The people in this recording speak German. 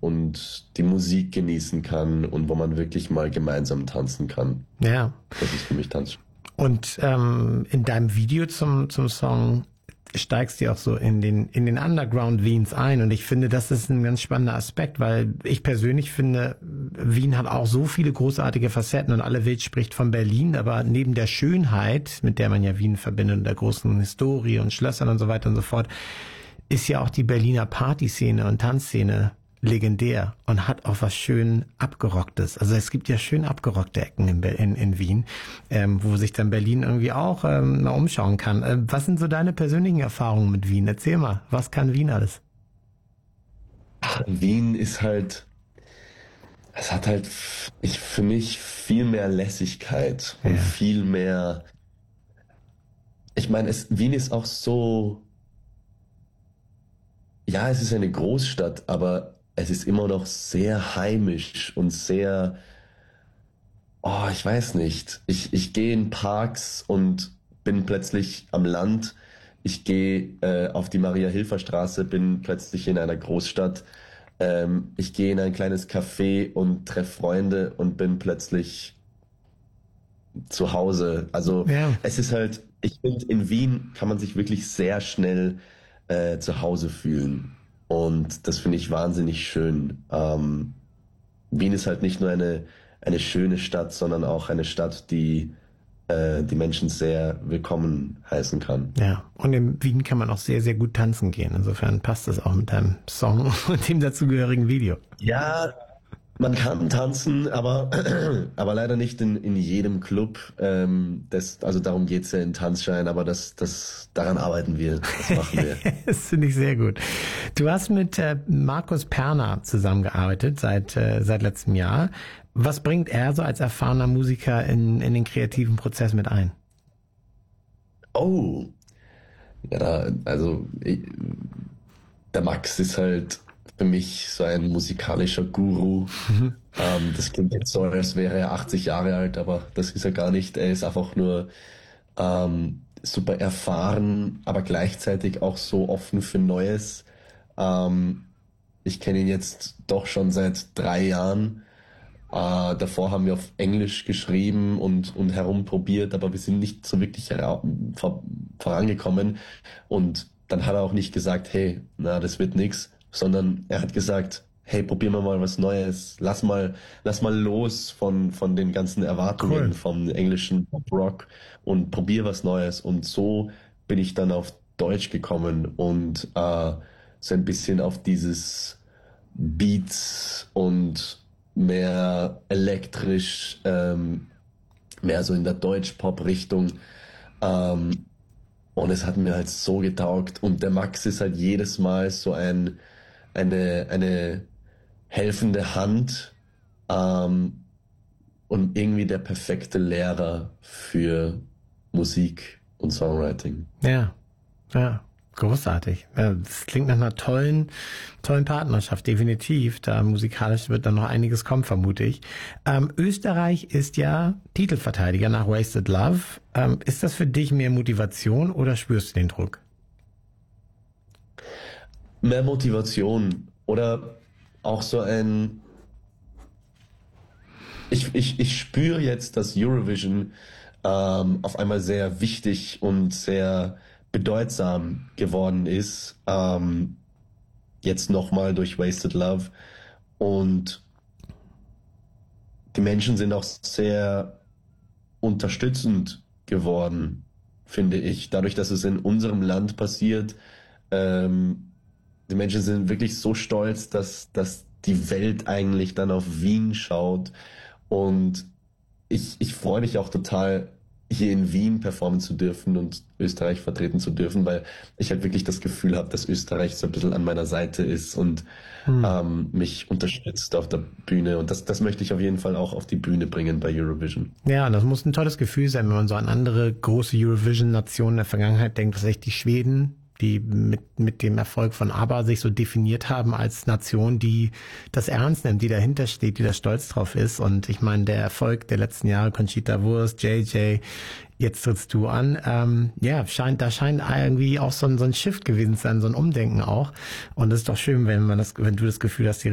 und die Musik genießen kann und wo man wirklich mal gemeinsam tanzen kann. Ja. Das ist für mich Tanz. Und in deinem Video zum Song steigst du auch so in den Underground Wiens ein, und ich finde, das ist ein ganz spannender Aspekt, weil ich persönlich finde, Wien hat auch so viele großartige Facetten und alle Welt spricht von Berlin, aber neben der Schönheit, mit der man ja Wien verbindet, und der großen Historie und Schlössern und so weiter und so fort, ist ja auch die Berliner Partyszene und Tanzszene legendär und hat auch was schön Abgerocktes. Also es gibt ja schön abgerockte Ecken in Wien, wo sich dann Berlin irgendwie auch mal umschauen kann. Was sind so deine persönlichen Erfahrungen mit Wien? Erzähl mal, was kann Wien alles? Wien ist halt, es hat halt für mich viel mehr Lässigkeit und Ja, viel mehr, ich meine, Wien ist auch so, ja, es ist eine Großstadt, aber es ist immer noch sehr heimisch und sehr, oh, ich weiß nicht. Ich gehe in Parks und bin plötzlich am Land. Ich gehe auf die Maria-Hilfer-Straße, bin plötzlich in einer Großstadt. Ich gehe in ein kleines Café und treffe Freunde und bin plötzlich zu Hause. Also ja, es ist halt, ich finde, in Wien kann man sich wirklich sehr schnell zu Hause fühlen. Und das finde ich wahnsinnig schön. Wien ist halt nicht nur eine schöne Stadt, sondern auch eine Stadt, die die Menschen sehr willkommen heißen kann. ja. Und in Wien kann man auch sehr, sehr gut tanzen gehen. Insofern passt das auch mit deinem Song und dem dazugehörigen Video. Ja, man kann tanzen, aber, aber leider nicht in jedem Club. Also darum geht's ja in Tanzschein, aber daran arbeiten wir, das machen wir. Das finde ich sehr gut. Du hast mit Markus Perner zusammengearbeitet seit letztem Jahr. Was bringt er so als erfahrener Musiker in den kreativen Prozess mit ein? Oh, ja, der Max ist halt für mich so ein musikalischer Guru. Das klingt jetzt so, als wäre er 80 Jahre alt, aber das ist er gar nicht. Er ist einfach nur super erfahren, aber gleichzeitig auch so offen für Neues. Ich kenne ihn jetzt doch schon seit 3 Jahren. Davor haben wir auf Englisch geschrieben und herumprobiert, aber wir sind nicht so wirklich vorangekommen. Und dann hat er auch nicht gesagt, hey, na, das wird nix, sondern er hat gesagt, hey, probieren wir mal was Neues. Lass mal los von den ganzen Erwartungen Cool. vom englischen Pop-Rock und probier was Neues. Und so bin ich dann auf Deutsch gekommen und so ein bisschen auf dieses Beats und mehr elektrisch, mehr so in der Deutsch-Pop-Richtung. Ähm, und es hat mir halt so getaugt. Und der Max ist halt jedes Mal so eine helfende Hand, ähm, und irgendwie der perfekte Lehrer für Musik und Songwriting. Ja, ja, großartig. Das klingt nach einer tollen Partnerschaft, definitiv. Da musikalisch wird dann noch einiges kommen, vermute ich. Österreich ist ja Titelverteidiger nach Wasted Love. Ist das für dich mehr Motivation oder spürst du den Druck? Mehr Motivation oder auch so ich spüre jetzt, dass Eurovision auf einmal sehr wichtig und sehr bedeutsam geworden ist. Jetzt nochmal durch Wasted Love. Und die Menschen sind auch sehr unterstützend geworden, finde ich. Dadurch, dass es in unserem Land passiert, die Menschen sind wirklich so stolz, dass die Welt eigentlich dann auf Wien schaut. Und ich freue mich auch total, hier in Wien performen zu dürfen und Österreich vertreten zu dürfen, weil ich halt wirklich das Gefühl habe, dass Österreich so ein bisschen an meiner Seite ist und mich unterstützt auf der Bühne. Und das möchte ich auf jeden Fall auch auf die Bühne bringen bei Eurovision. Ja, das muss ein tolles Gefühl sein, wenn man so an andere große Eurovision-Nationen der Vergangenheit denkt, was echt die Schweden, die mit dem Erfolg von ABBA sich so definiert haben als Nation, die das ernst nimmt, die dahinter steht, die da stolz drauf ist. Und ich meine, der Erfolg der letzten Jahre, Conchita Wurst, JJ, jetzt trittst du an, ja, scheint irgendwie auch so ein Shift gewesen zu sein, so ein Umdenken auch. Und es ist doch schön, wenn du das Gefühl hast, die